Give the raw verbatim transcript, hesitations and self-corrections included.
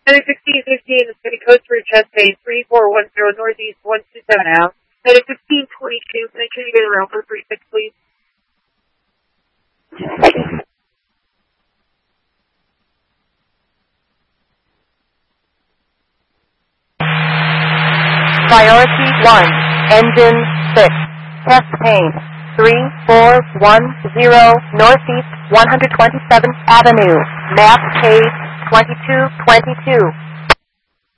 Heading sixteen fifteen, the city coast for chest base three four one zero northeast one two seven out. Heading fifteen twenty-two, make sure you get around for three six, please. Priority one, engine six, test paint, three four one zero northeast one hundred twenty-seventh Avenue, map page twenty-two twenty-two.